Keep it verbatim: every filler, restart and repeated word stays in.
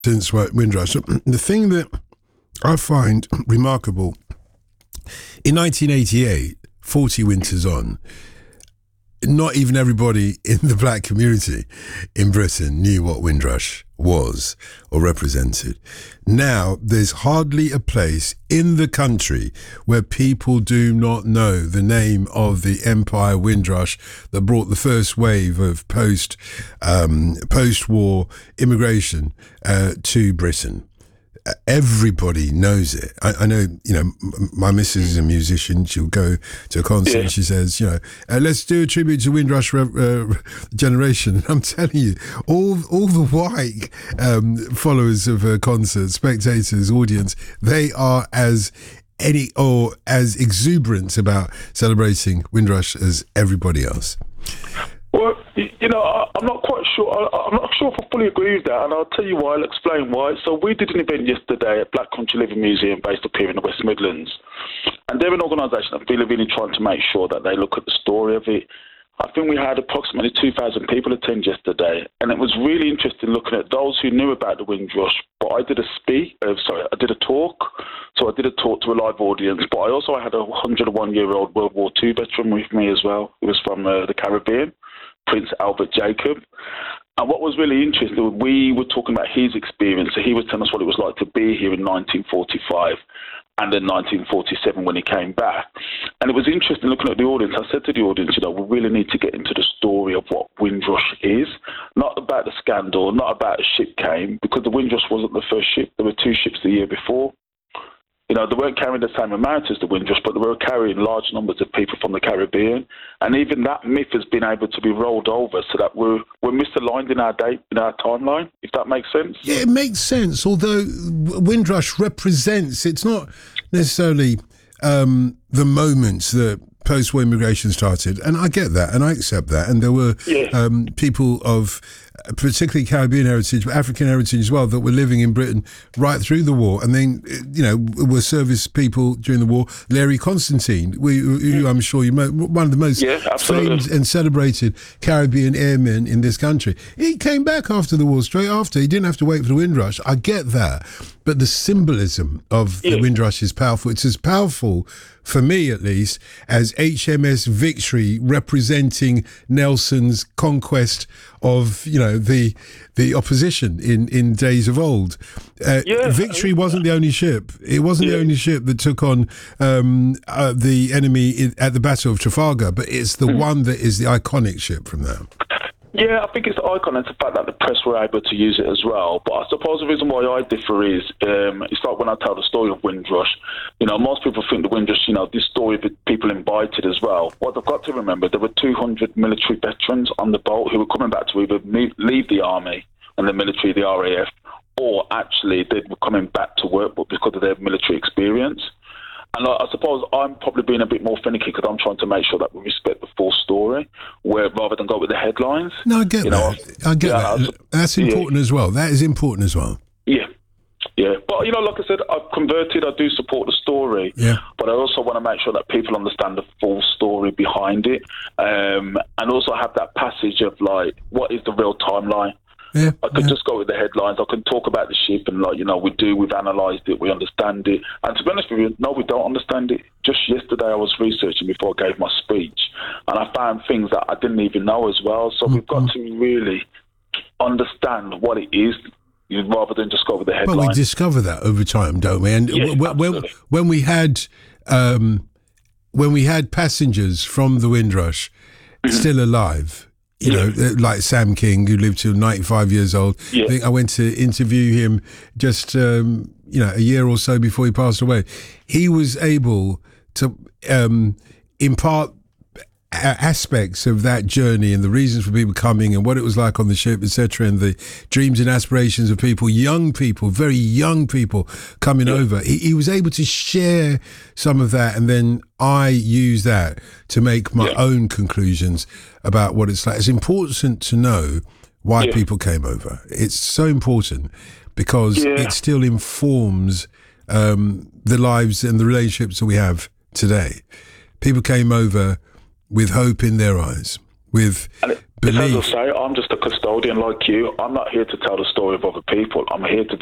since Windrush. The thing that I find remarkable, in nineteen eighty-eight, forty winters on, not even everybody in the black community in Britain knew what Windrush was or represented. Now, there's hardly a place in the country where people do not know the name of the Empire Windrush that brought the first wave of post, um, post-war immigration uh, to Britain. Everybody knows it. I, I know, you know, my missus is a musician. She'll go to a concert yeah. and she says, you know, uh, let's do a tribute to Windrush uh, generation. And I'm telling you, all all the white um, followers of a concert, spectators, audience, they are as any or as exuberant about celebrating Windrush as everybody else. Well, you know, I'm not quite sure. I'm not sure if I fully agree with that, and I'll tell you why. I'll explain why. So we did an event yesterday at Black Country Living Museum based up here in the West Midlands, and they're an organisation that really, really trying to make sure that they look at the story of it. I think we had approximately two thousand people attend yesterday, and it was really interesting looking at those who knew about the Windrush. But I did a speak, uh, sorry, I did a talk. So I did a talk to a live audience, but I also had a one hundred one year old World War Two veteran with me as well. He was from uh, the Caribbean, Prince Albert Jacob. And what was really interesting, we were talking about his experience. So he was telling us what it was like to be here in nineteen forty-five and then nineteen forty-seven when he came back. And it was interesting looking at the audience. I said to the audience, you know, we really need to get into the story of what Windrush is. Not about the scandal, not about a ship came, because the Windrush wasn't the first ship. There were two ships the year before. You know, they weren't carrying the same amount as the Windrush, but they were carrying large numbers of people from the Caribbean. And even that myth has been able to be rolled over so that we're, we're misaligned in our date, in our timeline, if that makes sense. Yeah, it makes sense, although Windrush represents, it's not necessarily um, the moments that post-war immigration started, and I get that, and I accept that, and there were yeah. um, people of particularly Caribbean heritage, but African heritage as well, that were living in Britain right through the war, and then, you know, were service people during the war. Larry Constantine, we, who I'm sure you know, one of the most yeah, famed and celebrated Caribbean airmen in this country. He came back after the war, straight after. He didn't have to wait for the Windrush. I get that, but the symbolism of yeah. the Windrush is powerful. It's as powerful, for me at least, as H M S Victory representing Nelson's conquest of, you know, the the opposition in, in days of old. Uh, yeah, Victory wasn't the only ship. It wasn't yeah. the only ship that took on um, uh, the enemy in, at the Battle of Trafalgar, but it's the mm. one that is the iconic ship from there. Yeah, I think it's the icon. It's the fact that the press were able to use it as well. But I suppose the reason why I differ is, um, it's like when I tell the story of Windrush, you know, most people think the Windrush, you know, this story of people invited as well. What they've got to remember, there were two hundred military veterans on the boat who were coming back to either leave the army and the military, the R A F, or actually they were coming back to work but because of their military experience. And I suppose I'm probably being a bit more finicky because I'm trying to make sure that we respect the full story, where rather than go with the headlines. No, I get you that. Know, I get yeah, that. That's important yeah. as well. That is important as well. Yeah. Yeah. But, you know, like I said, I've converted. I do support the story. Yeah. But I also want to make sure that people understand the full story behind it. Um, and also have that passage of, like, what is the real timeline? Yeah, I could yeah. just go with the headlines. I can talk about the ship and, like, you know, we do, we've analysed it, we understand it. And to be honest with you, no, we don't understand it. Just yesterday I was researching before I gave my speech and I found things that I didn't even know as well. So mm-hmm. we've got to really understand what it is rather than just go with the headlines. Well, we discover that over time, don't we? And yeah, w- when, when we had um, when we had passengers from the Windrush mm-hmm. still alive, you yeah. know, like Sam King, who lived till ninety-five years old. Yeah. I think I went to interview him just, um, you know, a year or so before he passed away. He was able to um, impart aspects of that journey and the reasons for people coming and what it was like on the ship, et cetera, and the dreams and aspirations of people, young people, very young people coming yeah. over. He, he was able to share some of that, and then I use that to make my yeah. own conclusions about what it's like. It's important to know why yeah. people came over. It's so important because yeah. it still informs um, the lives and the relationships that we have today. People came over with hope in their eyes, with As I believe. say, I'm just a custodian like you. I'm not here to tell the story of other people. I'm here to